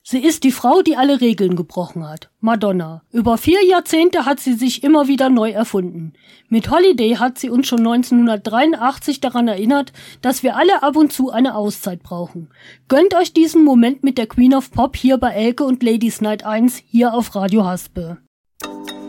Sie ist die Frau, die alle Regeln gebrochen hat. Madonna. Über 4 Jahrzehnte hat sie sich immer wieder neu erfunden. Mit Holiday hat sie uns schon 1983 daran erinnert, dass wir alle ab und zu eine Auszeit brauchen. Gönnt euch diesen Moment mit der Queen of Pop hier bei Elke und Ladies Night 1 hier auf Radio Haspe.